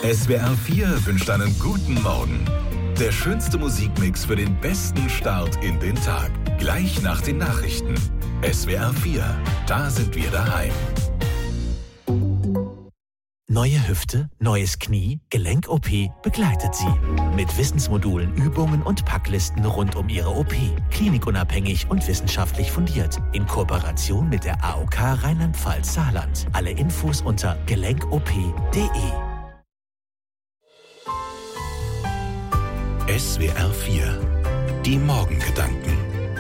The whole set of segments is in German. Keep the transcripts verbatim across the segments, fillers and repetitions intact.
S W R vier wünscht einen guten Morgen. Der schönste Musikmix für den besten Start in den Tag. Gleich nach den Nachrichten. S W R vier, da sind wir daheim. Neue Hüfte, neues Knie, Gelenk-O P begleitet Sie. Mit Wissensmodulen, Übungen und Packlisten rund um Ihre O P. Klinikunabhängig und wissenschaftlich fundiert. In Kooperation mit der A O K Rheinland-Pfalz-Saarland. Alle Infos unter gelenkop punkt de. S W R vier, die Morgengedanken.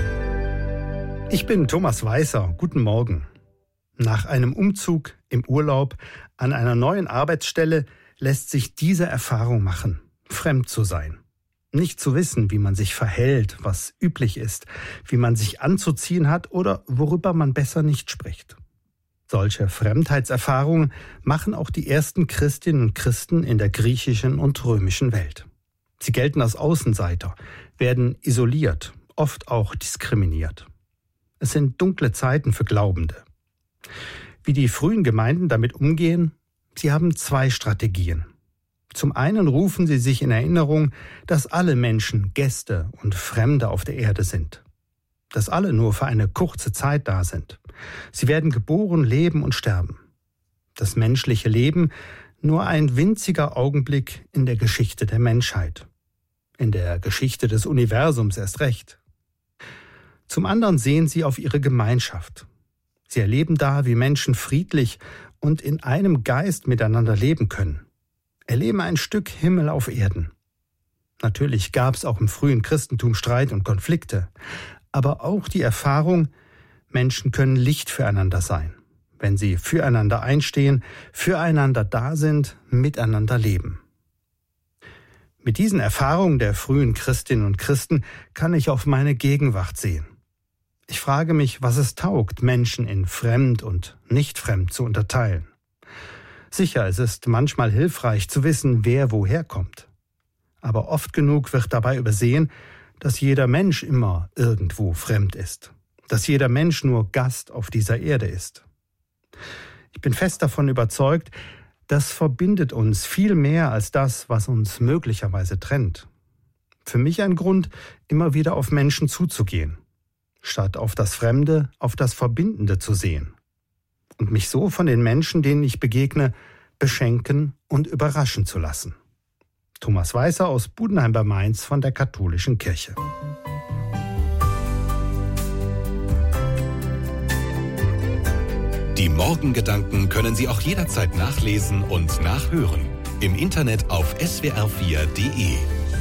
Ich bin Thomas Weißer. Guten Morgen. Nach einem Umzug, im Urlaub, an einer neuen Arbeitsstelle lässt sich diese Erfahrung machen, fremd zu sein. Nicht zu wissen, wie man sich verhält, was üblich ist, wie man sich anzuziehen hat oder worüber man besser nicht spricht. Solche Fremdheitserfahrungen machen auch die ersten Christinnen und Christen in der griechischen und römischen Welt. Sie gelten als Außenseiter, werden isoliert, oft auch diskriminiert. Es sind dunkle Zeiten für Glaubende. Wie die frühen Gemeinden damit umgehen? Sie haben zwei Strategien. Zum einen rufen sie sich in Erinnerung, dass alle Menschen Gäste und Fremde auf der Erde sind. Dass alle nur für eine kurze Zeit da sind. Sie werden geboren, leben und sterben. Das menschliche Leben nur ein winziger Augenblick in der Geschichte der Menschheit. In der Geschichte des Universums erst recht. Zum anderen sehen sie auf ihre Gemeinschaft. Sie erleben da, wie Menschen friedlich und in einem Geist miteinander leben können. Erleben ein Stück Himmel auf Erden. Natürlich gab es auch im frühen Christentum Streit und Konflikte, aber auch die Erfahrung, Menschen können Licht füreinander sein, wenn sie füreinander einstehen, füreinander da sind, miteinander leben. Mit diesen Erfahrungen der frühen Christinnen und Christen kann ich auf meine Gegenwart sehen. Ich frage mich, was es taugt, Menschen in fremd und nicht fremd zu unterteilen. Sicher, es ist manchmal hilfreich zu wissen, wer woher kommt. Aber oft genug wird dabei übersehen, dass jeder Mensch immer irgendwo fremd ist. Dass jeder Mensch nur Gast auf dieser Erde ist. Ich bin fest davon überzeugt, das verbindet uns viel mehr als das, was uns möglicherweise trennt. Für mich ein Grund, immer wieder auf Menschen zuzugehen, statt auf das Fremde, auf das Verbindende zu sehen. Und mich so von den Menschen, denen ich begegne, beschenken und überraschen zu lassen. Thomas Weißer aus Budenheim bei Mainz von der Katholischen Kirche. Die Morgengedanken können Sie auch jederzeit nachlesen und nachhören. Im Internet auf s w r vier punkt de.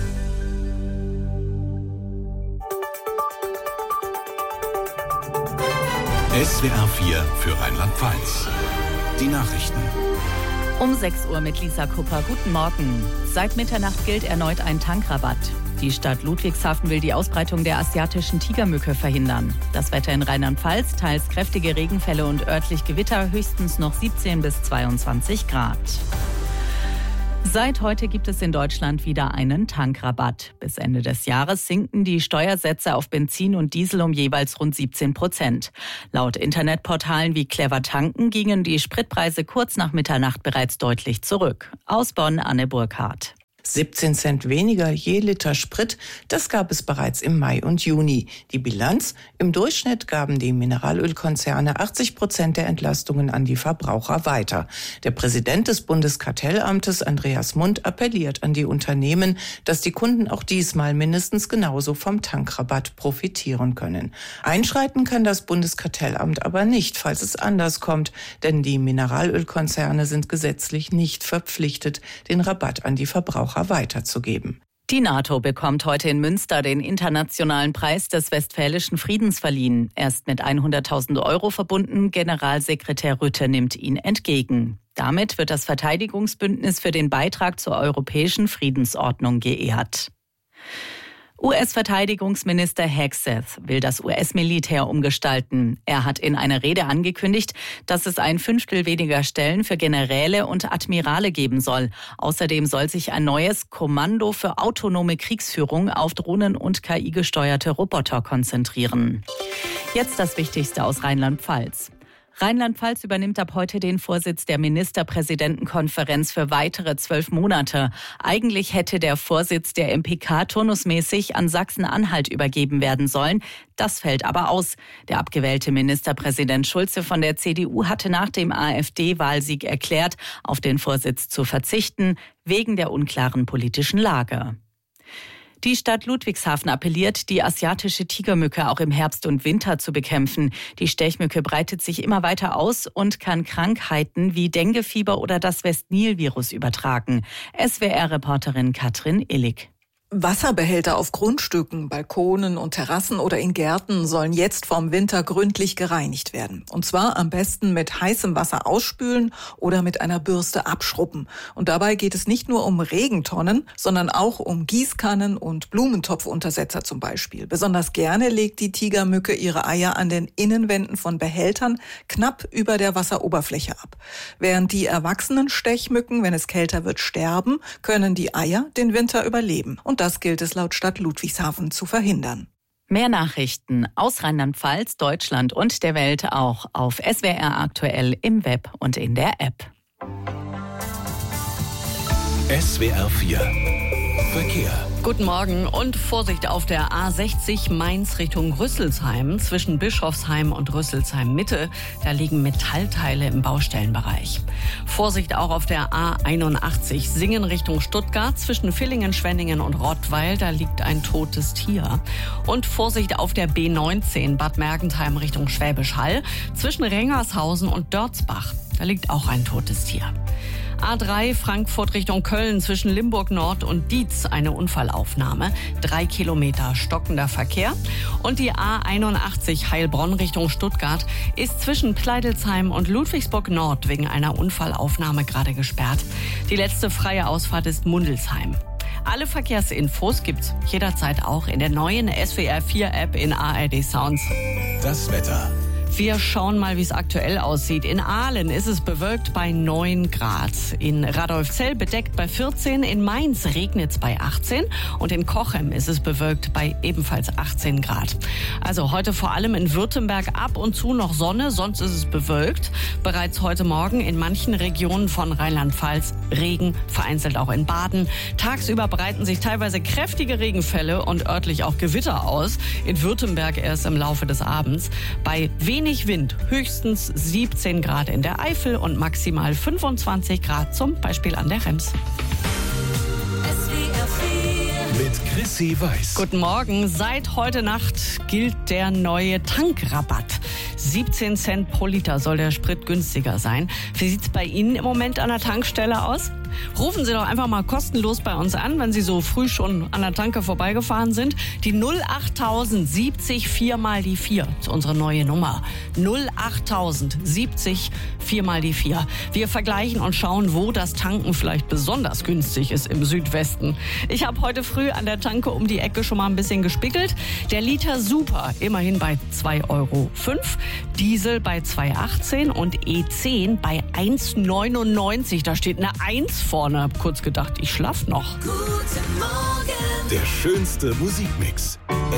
S W R vier für Rheinland-Pfalz. Die Nachrichten. Um sechs Uhr mit Lisa Kupper. Guten Morgen. Seit Mitternacht gilt erneut ein Tankrabatt. Die Stadt Ludwigshafen will die Ausbreitung der asiatischen Tigermücke verhindern. Das Wetter in Rheinland-Pfalz, teils kräftige Regenfälle und örtlich Gewitter, höchstens noch siebzehn bis zweiundzwanzig Grad. Seit heute gibt es in Deutschland wieder einen Tankrabatt. Bis Ende des Jahres sinken die Steuersätze auf Benzin und Diesel um jeweils rund siebzehn Prozent. Laut Internetportalen wie Clever Tanken gingen die Spritpreise kurz nach Mitternacht bereits deutlich zurück. Aus Bonn, Anne Burkhardt. siebzehn Cent weniger je Liter Sprit, das gab es bereits im Mai und Juni. Die Bilanz: Im Durchschnitt gaben die Mineralölkonzerne achtzig Prozent der Entlastungen an die Verbraucher weiter. Der Präsident des Bundeskartellamtes, Andreas Mund, appelliert an die Unternehmen, dass die Kunden auch diesmal mindestens genauso vom Tankrabatt profitieren können. Einschreiten kann das Bundeskartellamt aber nicht, falls es anders kommt, denn die Mineralölkonzerne sind gesetzlich nicht verpflichtet, den Rabatt an die Verbraucher weiterzugeben. Die NATO bekommt heute in Münster den internationalen Preis des Westfälischen Friedens verliehen. Er ist mit hunderttausend Euro verbunden. Generalsekretär Rütte nimmt ihn entgegen. Damit wird das Verteidigungsbündnis für den Beitrag zur europäischen Friedensordnung geehrt. U S-Verteidigungsminister Hegseth will das U S-Militär umgestalten. Er hat in einer Rede angekündigt, dass es ein Fünftel weniger Stellen für Generäle und Admirale geben soll. Außerdem soll sich ein neues Kommando für autonome Kriegsführung auf Drohnen und K I-gesteuerte Roboter konzentrieren. Jetzt das Wichtigste aus Rheinland-Pfalz. Rheinland-Pfalz übernimmt ab heute den Vorsitz der Ministerpräsidentenkonferenz für weitere zwölf Monate. Eigentlich hätte der Vorsitz der M P K turnusmäßig an Sachsen-Anhalt übergeben werden sollen. Das fällt aber aus. Der abgewählte Ministerpräsident Schulze von der C D U hatte nach dem AfD-Wahlsieg erklärt, auf den Vorsitz zu verzichten, wegen der unklaren politischen Lage. Die Stadt Ludwigshafen appelliert, die asiatische Tigermücke auch im Herbst und Winter zu bekämpfen. Die Stechmücke breitet sich immer weiter aus und kann Krankheiten wie Denguefieber oder das West-Nil-Virus übertragen. S W R-Reporterin Katrin Illig. Wasserbehälter auf Grundstücken, Balkonen und Terrassen oder in Gärten sollen jetzt vom Winter gründlich gereinigt werden. Und zwar am besten mit heißem Wasser ausspülen oder mit einer Bürste abschrubben. Und dabei geht es nicht nur um Regentonnen, sondern auch um Gießkannen und Blumentopfuntersetzer zum Beispiel. Besonders gerne legt die Tigermücke ihre Eier an den Innenwänden von Behältern knapp über der Wasseroberfläche ab. Während die erwachsenen Stechmücken, wenn es kälter wird, sterben, können die Eier den Winter überleben. Und das gilt es laut Stadt Ludwigshafen zu verhindern. Mehr Nachrichten aus Rheinland-Pfalz, Deutschland und der Welt auch auf S W R aktuell im Web und in der App. S W R vier Verkehr. Guten Morgen und Vorsicht auf der A sechzig Mainz Richtung Rüsselsheim. Zwischen Bischofsheim und Rüsselsheim Mitte, da liegen Metallteile im Baustellenbereich. Vorsicht auch auf der A einundachtzig Singen Richtung Stuttgart. Zwischen Villingen, Schwenningen und Rottweil, da liegt ein totes Tier. Und Vorsicht auf der B neunzehn Bad Mergentheim Richtung Schwäbisch Hall. Zwischen Rengershausen und Dörzbach, da liegt auch ein totes Tier. A drei Frankfurt Richtung Köln zwischen Limburg Nord und Dietz eine Unfallaufnahme. Drei Kilometer stockender Verkehr. Und die A einundachtzig Heilbronn Richtung Stuttgart ist zwischen Pleidelsheim und Ludwigsburg Nord wegen einer Unfallaufnahme gerade gesperrt. Die letzte freie Ausfahrt ist Mundelsheim. Alle Verkehrsinfos gibt's jederzeit auch in der neuen S W R vier App in A R D Sounds. Das Wetter. Wir schauen mal, wie es aktuell aussieht. In Aalen ist es bewölkt bei neun Grad. In Radolfzell bedeckt bei vierzehn. In Mainz regnet es bei achtzehn. Und in Cochem ist es bewölkt bei ebenfalls achtzehn Grad. Also heute vor allem in Württemberg ab und zu noch Sonne, sonst ist es bewölkt. Bereits heute Morgen in manchen Regionen von Rheinland-Pfalz Regen, vereinzelt auch in Baden. Tagsüber breiten sich teilweise kräftige Regenfälle und örtlich auch Gewitter aus. In Württemberg erst im Laufe des Abends. Bei wenig Wind, höchstens siebzehn Grad in der Eifel und maximal fünfundzwanzig Grad zum Beispiel an der Rems. Mit Chrissy Weiß. Guten Morgen. Seit heute Nacht gilt der neue Tankrabatt. siebzehn Cent pro Liter soll der Sprit günstiger sein. Wie sieht's bei Ihnen im Moment an der Tankstelle aus? Rufen Sie doch einfach mal kostenlos bei uns an, wenn Sie so früh schon an der Tanke vorbeigefahren sind. Die null acht tausend siebzig vier mal die vier ist unsere neue Nummer. null acht tausend siebzig vier mal die vier. Wir vergleichen und schauen, wo das Tanken vielleicht besonders günstig ist im Südwesten. Ich habe heute früh an der Tanke um die Ecke schon mal ein bisschen gespickelt. Der Liter Super immerhin bei zwei Euro fünf, Diesel bei zwei achtzehn und E zehn bei eins neunundneunzig. Da steht eine eins vorne. Hab kurz gedacht, ich schlaf noch. Guten Morgen. Der schönste Musikmix.